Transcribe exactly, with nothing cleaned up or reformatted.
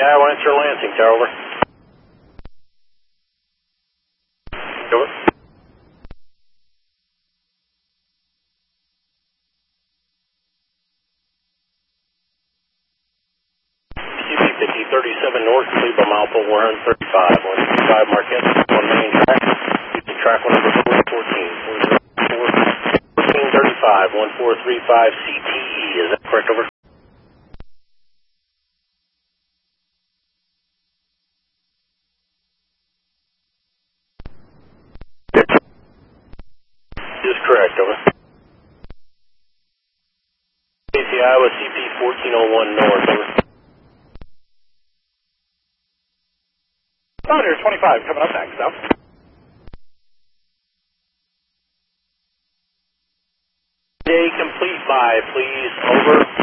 I, Lancer Lansing, tower over. Over. C B fifty thirty-seven north, leave a mile for one thirty-five, one thirty-five Marquette, one main track, using track one number four fourteen, fourteen thirty-five, one four three five C T E, is that correct, over? Is correct, over. A C Iowa C P fourteen oh one north, over. Thunder twenty-five coming up next, out. Day complete by, please, over.